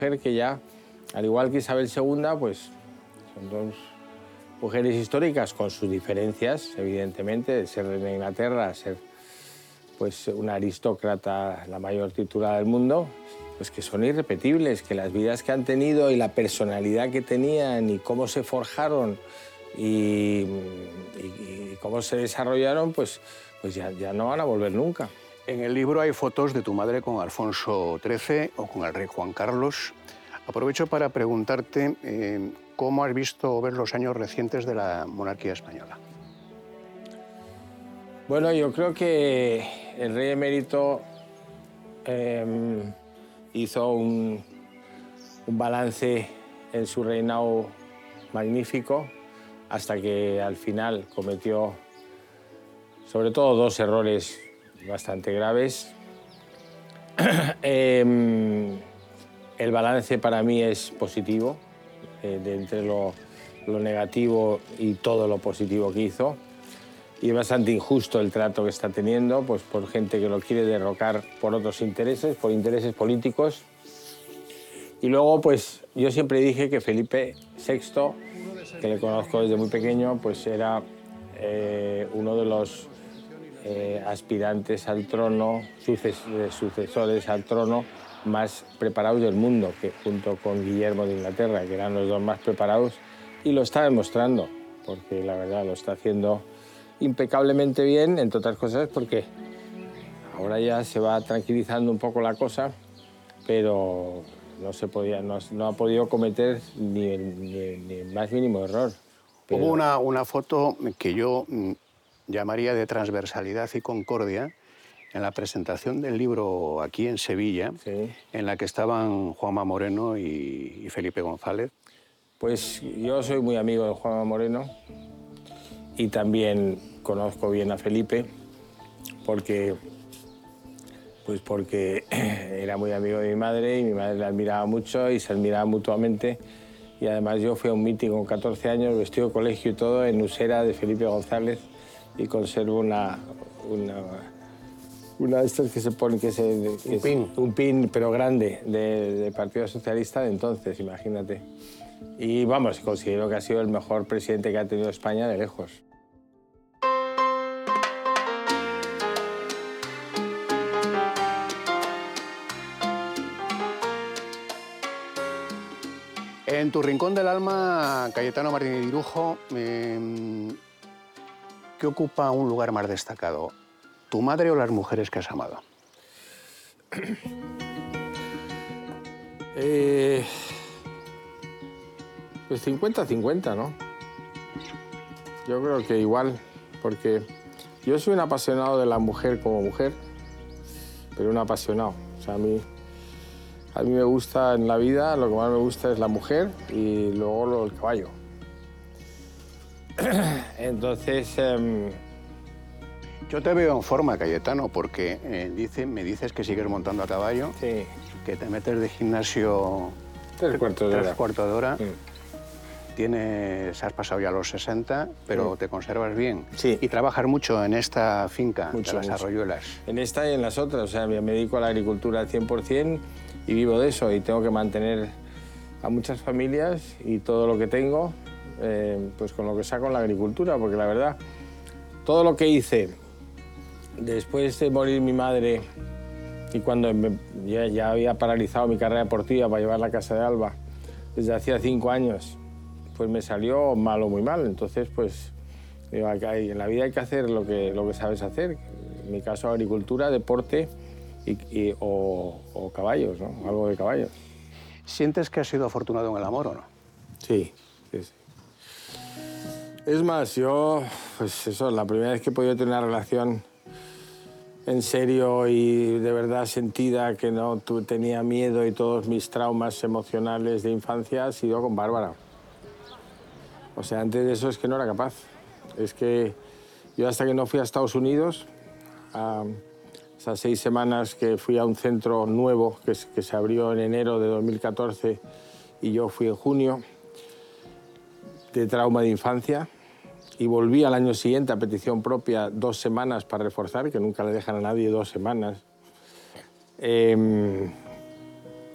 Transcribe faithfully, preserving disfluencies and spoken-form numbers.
Que ya, al igual que Isabel segunda, pues son dos mujeres históricas con sus diferencias, evidentemente, de ser reina de Inglaterra a ser pues, una aristócrata, la mayor titulada del mundo, pues que son irrepetibles, que las vidas que han tenido y la personalidad que tenían y cómo se forjaron y, y, y cómo se desarrollaron, pues, pues ya, ya no van a volver nunca. En el libro hay fotos de tu madre con Alfonso trece o con el rey Juan Carlos. Aprovecho para preguntarte eh, cómo has visto o ves los años recientes de la monarquía española. Bueno, yo creo que el rey emérito eh, hizo un, un balance en su reinado magnífico hasta que al final cometió sobre todo dos errores bastante graves. eh, el balance para mí es positivo, eh, de entre lo, lo negativo y todo lo positivo que hizo. Y es bastante injusto el trato que está teniendo, pues por gente que lo quiere derrocar por otros intereses, por intereses políticos. Y luego, pues yo siempre dije que Felipe sexto, que le conozco desde muy pequeño, pues era eh, uno de los Eh, aspirantes al trono, suces, sucesores al trono más preparados del mundo, que junto con Guillermo de Inglaterra, que eran los dos más preparados, y lo está demostrando, porque la verdad lo está haciendo impecablemente bien, entre otras cosas porque ahora ya se va tranquilizando un poco la cosa, pero no, se podía, no, no ha podido cometer ni el, ni, ni el más mínimo error. Pero... Hubo una, una foto que yo llamaría de transversalidad y concordia en la presentación del libro aquí en Sevilla, sí, en la que estaban Juanma Moreno y, y Felipe González. Pues yo soy muy amigo de Juanma Moreno y también conozco bien a Felipe porque, pues porque era muy amigo de mi madre y mi madre le admiraba mucho y se admiraban mutuamente. Y además yo fui a un mitin con catorce años, vestido de colegio y todo, en Usera de Felipe González, y conservo una, una, una de estas que se pone, que se, que un pin. Es, un pin, pero grande, del de Partido Socialista de entonces, imagínate. Y vamos, considero que ha sido el mejor presidente que ha tenido España de lejos. En tu rincón del alma, Cayetano Martínez Dirujo, eh, ¿qué ocupa un lugar más destacado? ¿Tu madre o las mujeres que has amado? Eh, pues cincuenta cincuenta, ¿no? Yo creo que igual, porque yo soy un apasionado de la mujer como mujer, pero un apasionado. O sea, a mí, a mí me gusta en la vida, lo que más me gusta es la mujer y luego lo, el caballo. Entonces... Eh, Yo te veo en forma, Cayetano, porque eh, dice, me dices que sigues montando a caballo, sí. que te metes de gimnasio tres cuartos de hora. Tres cuartos de hora. Sí. Tienes, has pasado ya los sesenta, pero sí, te conservas bien. Sí. Y trabajas mucho en esta finca mucho, de las mucho. Arroyuelas. En esta y en las otras. O sea, me dedico a la agricultura al cien por cien y vivo de eso. Y tengo que mantener a muchas familias y todo lo que tengo, eh, pues con lo que saco en la agricultura. Porque la verdad, todo lo que hice después de morir mi madre y cuando me, ya, ya había paralizado mi carrera deportiva para llevar la Casa de Alba desde hacía cinco años, pues me salió mal o muy mal. Entonces, pues, digo, en la vida hay que hacer lo que, lo que sabes hacer. En mi caso, agricultura, deporte y, y, o, o caballos, ¿no? Algo de caballos. ¿Sientes que has sido afortunado en el amor o no? Sí, sí, sí. Es más, yo, pues eso, la primera vez que he podido tener una relación en serio y de verdad sentida, que no tu, tenía miedo y todos mis traumas emocionales de infancia, ha sido con Bárbara. O sea, antes de eso es que no era capaz. Es que yo hasta que no fui a Estados Unidos, a esas seis semanas que fui a un centro nuevo que, que se abrió en enero de dos mil catorce y yo fui en junio, de trauma de infancia, y volví al año siguiente a petición propia dos semanas para reforzar, que nunca le dejan a nadie dos semanas. Eh,